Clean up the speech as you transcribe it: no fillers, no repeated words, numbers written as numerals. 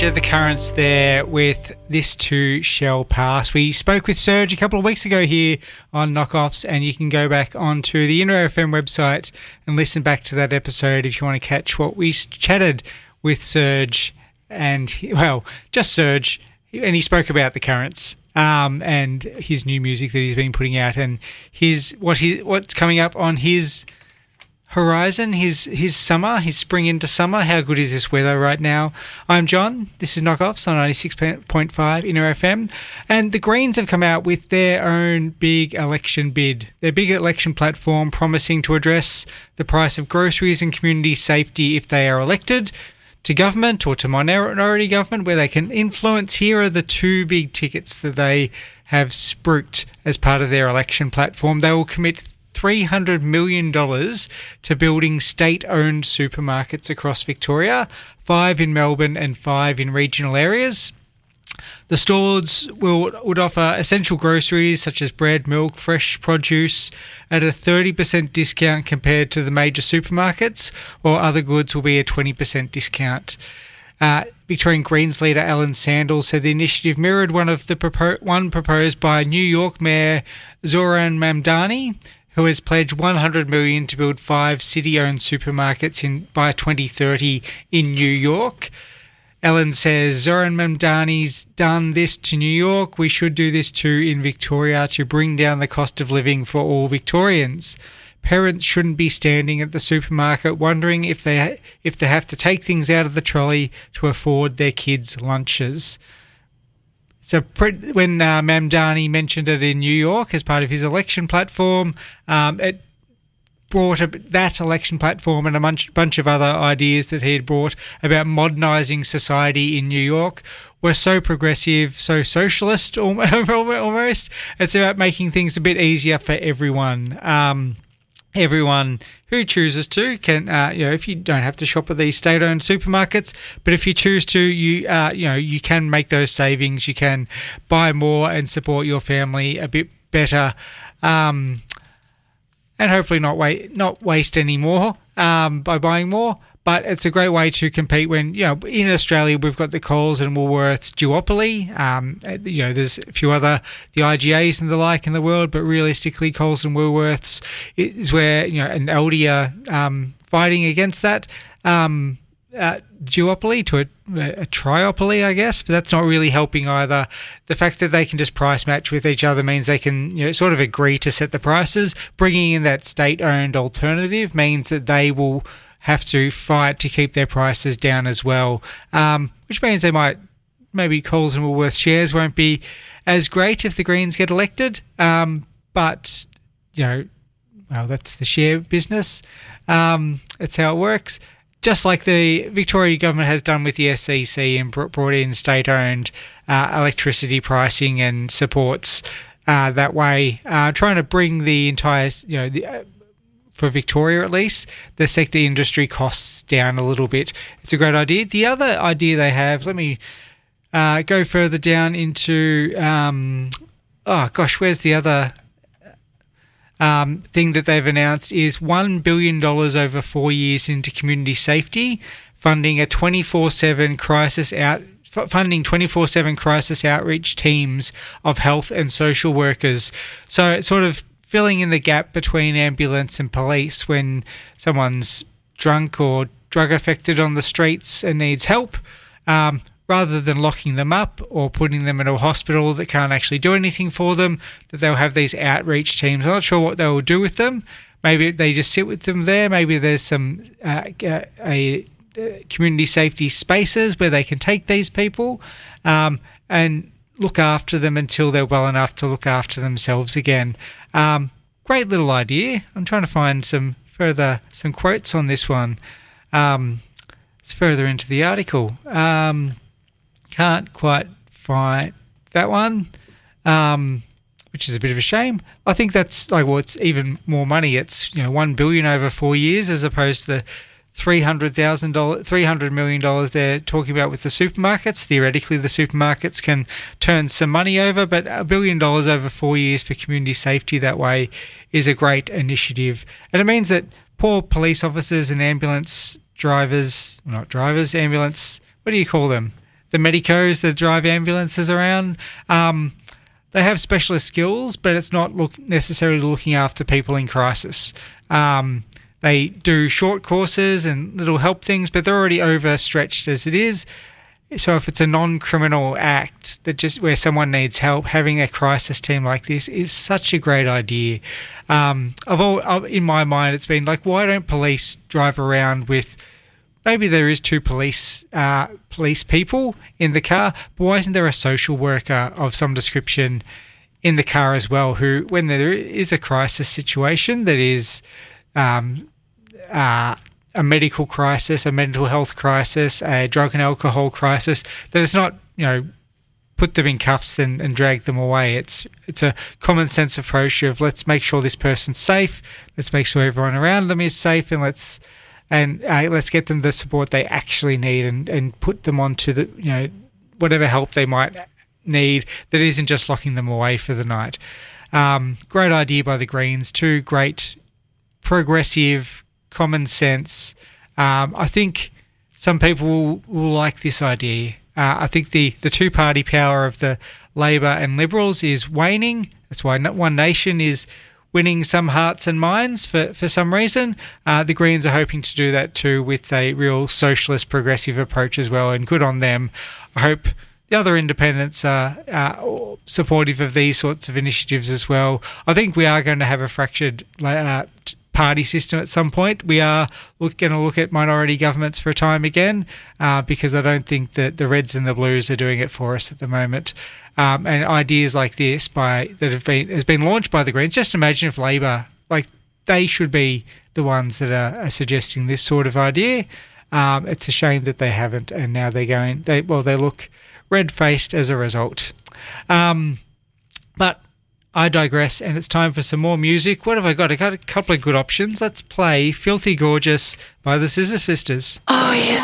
The Currents there with This Too Shall Pass. We spoke with Serge a couple of weeks ago here on Knockoffs, and you can go back onto the Inter FM website and listen back to that episode if you want to catch what we chatted with Serge and, well, just Serge, and he spoke about the Currents and his new music that he's been putting out and what's coming up on his horizon, his summer, his spring into summer. How good is this weather right now? I'm John. This is Knockoffs on 96.5 Inter FM. And the Greens have come out with their own big election bid, their big election platform promising to address the price of groceries and community safety if they are elected to government or to minority government where they can influence. Here are the two big tickets that they have spruiked as part of their election platform. They will commit $300 million to building state-owned supermarkets across Victoria, 5 in Melbourne and 5 in regional areas. The stores would offer essential groceries such as bread, milk, fresh produce at a 30% discount compared to the major supermarkets, while other goods will be a 20% discount. Victorian Greens leader Alan Sandel said the initiative mirrored one proposed by New York Mayor Zoran Mamdani, who has pledged $100 million to build 5 city-owned supermarkets by 2030 in New York. Ellen says, Zoran Mamdani's done this to New York. We should do this too in Victoria to bring down the cost of living for all Victorians. Parents shouldn't be standing at the supermarket wondering if they have to take things out of the trolley to afford their kids' lunches. So when Mamdani mentioned it in New York as part of his election platform, it brought that election platform and a bunch of other ideas that he had brought about modernising society in New York were so progressive, so socialist almost. It's about making things a bit easier for everyone. Everyone who chooses to can, if you don't have to shop at these state-owned supermarkets, but if you choose to, you can make those savings. You can buy more and support your family a bit better, and hopefully not waste any more by buying more. But it's a great way to compete when, in Australia we've got the Coles and Woolworths duopoly. There's a few other, the IGAs and the like in the world, but realistically Coles and Woolworths is where, and Aldi are fighting against that duopoly to a triopoly, I guess, but that's not really helping either. The fact that they can just price match with each other means they can, sort of agree to set the prices. Bringing in that state-owned alternative means that they will have to fight to keep their prices down as well, which means maybe Coles and Woolworths shares won't be as great if the Greens get elected, but, that's the share business. It's how it works. Just like the Victoria government has done with the SEC and brought in state-owned electricity pricing and supports that way, trying to bring the entire, for Victoria at least, the sector industry costs down a little bit. It's a great idea. The other idea they have, let me go further down into, where's the other thing that they've announced is $1 billion over 4 years into community safety, funding 24/7 crisis outreach teams of health and social workers. So it's sort of filling in the gap between ambulance and police when someone's drunk or drug affected on the streets and needs help, rather than locking them up or putting them in a hospital that can't actually do anything for them, that they'll have these outreach teams. I'm not sure what they will do with them. Maybe they just sit with them there. Maybe there's some community safety spaces where they can take these people and look after them until they're well enough to look after themselves again. Great little idea. I'm trying to find some quotes on this one. It's further into the article. Can't quite find that one, which is a bit of a shame. I think that's it's even more money. It's $1 billion over 4 years as opposed to the $300 million they're talking about with the supermarkets. Theoretically, the supermarkets can turn some money over, but $1 billion over 4 years for community safety that way is a great initiative. And it means that poor police officers and ambulance drivers, what do you call them? the medicos that drive ambulances around. They have specialist skills, but it's not necessarily looking after people in crisis. They do short courses and little help things, but they're already overstretched as it is. So if it's a non-criminal act that just where someone needs help, having a crisis team like this is such a great idea. In my mind, it's been like, why don't police drive around with, maybe there is 2 police people in the car, but why isn't there a social worker of some description in the car as well, who, when there is a crisis situation that is a medical crisis, a mental health crisis, a drug and alcohol crisis, that it's not, put them in cuffs and drag them away. It's a common sense approach of, let's make sure this person's safe, let's make sure everyone around them is safe, and let's get them the support they actually need and put them onto the, whatever help they might need that isn't just locking them away for the night. Great idea by the Greens. 2 great progressive common sense. I think some people will like this idea. I think the two-party power of the Labor and Liberals is waning. That's why One Nation is winning some hearts and minds for some reason. The Greens are hoping to do that too with a real socialist progressive approach as well, and good on them. I hope the other independents are supportive of these sorts of initiatives as well. I think we are going to have a fractured party system at some point. We are going to look at minority governments for a time again, because I don't think that the Reds and the Blues are doing it for us at the moment. And ideas like this has been launched by the Greens. Just imagine if Labor, they should be the ones that are suggesting this sort of idea. It's a shame that they haven't, and now they look red-faced as a result. But I digress, and it's time for some more music. What have I got? I got a couple of good options. Let's play Filthy Gorgeous by the Scissor Sisters. Oh, yes.